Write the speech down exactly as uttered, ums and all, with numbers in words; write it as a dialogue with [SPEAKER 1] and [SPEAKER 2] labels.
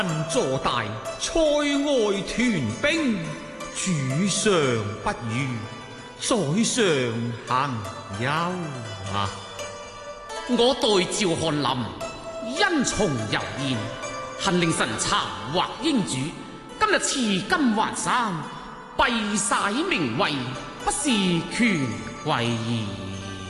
[SPEAKER 1] 坐大，塞外屯兵，主上不語，宰相行休啊！
[SPEAKER 2] 我代趙翰林因從遊宴，恨令臣殘惑英主，今日辭金還山，弊晒名位，不是權貴矣。